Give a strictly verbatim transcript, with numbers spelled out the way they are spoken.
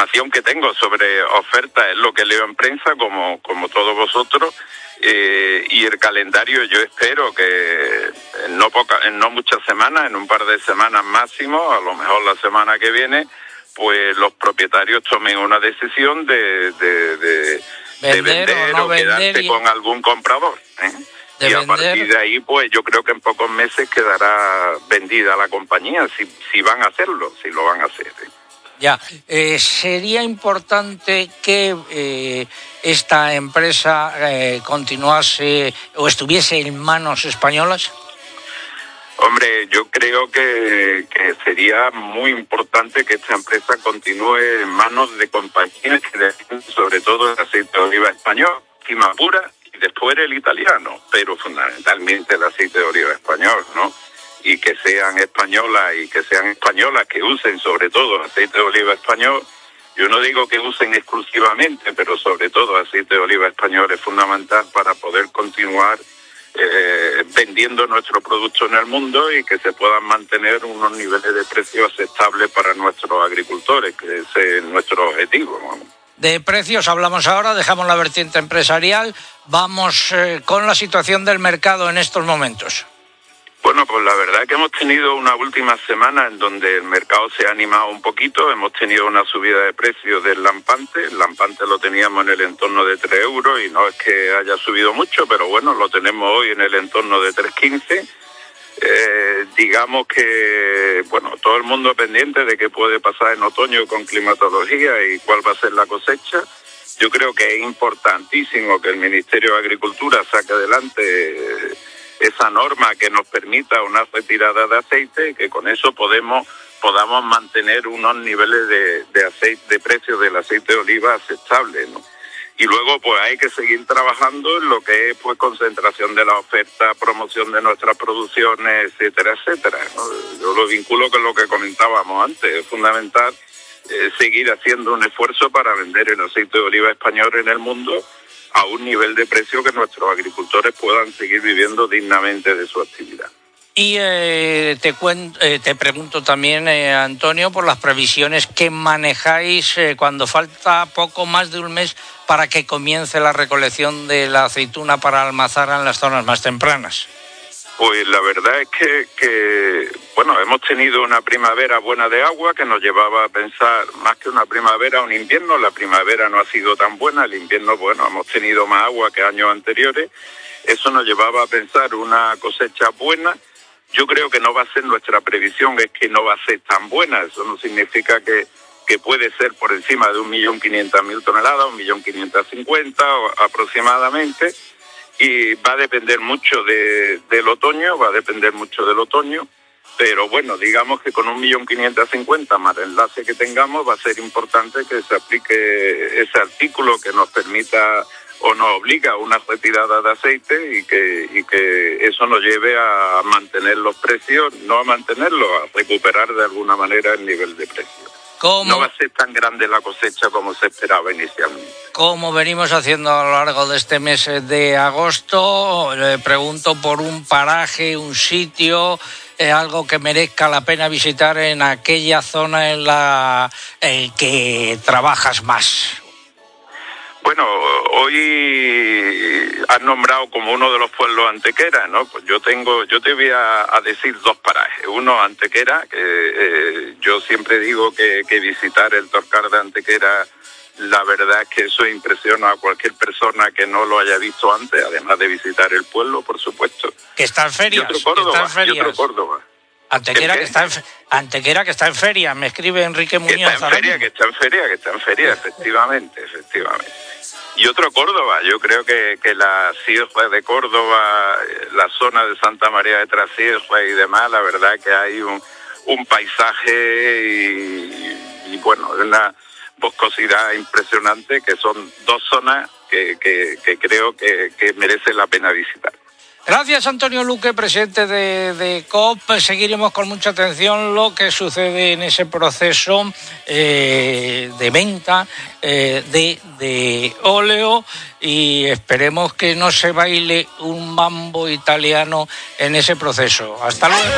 información que tengo sobre ofertas es lo que leo en prensa, como, como todos vosotros, eh, y el calendario yo espero que en no, poca, en no muchas semanas, en un par de semanas máximo, a lo mejor la semana que viene, pues los propietarios tomen una decisión de, de, de, vender, de vender o, no o vender quedarse y... con algún comprador, ¿eh? Y a vender. Partir de ahí, pues yo creo que en pocos meses quedará vendida la compañía, si, si van a hacerlo, si lo van a hacer, ¿eh? Ya, eh, sería importante que eh, esta empresa eh, continuase o estuviese en manos españolas. Hombre, yo creo que, que sería muy importante que esta empresa continúe en manos de compañías que defienden sobre todo el aceite de oliva español, Cimapura y después el italiano, pero fundamentalmente el aceite de oliva español, ¿no? Y que sean españolas y que sean españolas que usen sobre todo aceite de oliva español. Yo no digo que usen exclusivamente, pero sobre todo aceite de oliva español es fundamental para poder continuar eh, vendiendo nuestro producto en el mundo y que se puedan mantener unos niveles de precios aceptables para nuestros agricultores, que ese es nuestro objetivo, ¿no? De precios hablamos ahora, dejamos la vertiente empresarial, vamos eh, con la situación del mercado en estos momentos. Bueno, pues la verdad es que hemos tenido una última semana en donde el mercado se ha animado un poquito. Hemos tenido una subida de precios del lampante. El lampante lo teníamos en el entorno de tres euros y no es que haya subido mucho, pero bueno, lo tenemos hoy en el entorno de tres quince. Eh, digamos que, bueno, todo el mundo pendiente de qué puede pasar en otoño con climatología y cuál va a ser la cosecha. Yo creo que es importantísimo que el Ministerio de Agricultura saque adelante Eh, esa norma que nos permita una retirada de aceite, que con eso podemos podamos mantener unos niveles de, de aceite, de precios del aceite de oliva aceptables, ¿no? Y luego pues hay que seguir trabajando en lo que es pues concentración de la oferta, promoción de nuestras producciones, etcétera, etcétera, ¿no? Yo lo vinculo con lo que comentábamos antes. Es fundamental eh, seguir haciendo un esfuerzo para vender el aceite de oliva español en el mundo a un nivel de precio que nuestros agricultores puedan seguir viviendo dignamente de su actividad. Y eh, te, cuento, eh, te pregunto también, eh, Antonio, por las previsiones que manejáis eh, cuando falta poco más de un mes para que comience la recolección de la aceituna para almacenar en las zonas más tempranas. Pues la verdad es que, que, bueno, hemos tenido una primavera buena de agua que nos llevaba a pensar, más que una primavera, un invierno. La primavera no ha sido tan buena, el invierno, bueno, hemos tenido más agua que años anteriores. Eso nos llevaba a pensar una cosecha buena. Yo creo que no va a ser nuestra previsión, es que no va a ser tan buena. Eso no significa que, que puede ser por encima de un millón quinientas mil toneladas, un millón quinientas cincuenta aproximadamente. Y va a depender mucho de, del otoño, va a depender mucho del otoño, pero bueno, digamos que con un millón quinientas cincuenta más el enlace que tengamos va a ser importante que se aplique ese artículo que nos permita o nos obliga a una retirada de aceite y que, y que eso nos lleve a mantener los precios, no a mantenerlos, a recuperar de alguna manera el nivel de precio. ¿Cómo? No va a ser tan grande la cosecha como se esperaba inicialmente. Como venimos haciendo a lo largo de este mes de agosto, le pregunto por un paraje, un sitio, eh, algo que merezca la pena visitar en aquella zona en la en que trabajas más. Bueno, hoy has nombrado como uno de los pueblos Antequera, ¿no? Pues yo tengo, yo te voy a, a decir dos parajes. Uno, Antequera, que eh, yo siempre digo que, que visitar el Torcar de Antequera, la verdad es que eso impresiona a cualquier persona que no lo haya visto antes, además de visitar el pueblo, por supuesto. Que está en ferias. Y otro Córdoba, que está en ferias. Y otro Córdoba. Antequera que, está en, Antequera que está en feria, me escribe Enrique Muñoz. Que está en feria, que está en feria, que está en feria, efectivamente, efectivamente. Y otro Córdoba, yo creo que, que la sierra de Córdoba, la zona de Santa María de Trasierra y demás, la verdad que hay un, un paisaje y, y bueno, una boscosidad impresionante, que son dos zonas que, que, que creo que, que merece la pena visitar. Gracias, Antonio Luque, presidente de, de C O P. Seguiremos con mucha atención lo que sucede en ese proceso eh, de venta eh, de, de óleo y esperemos que no se baile un mambo italiano en ese proceso. Hasta luego.